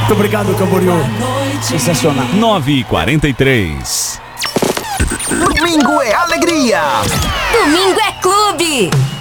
Muito obrigado, Camboriú. Sensacional. 9h43. Domingo é alegria. Domingo é clube.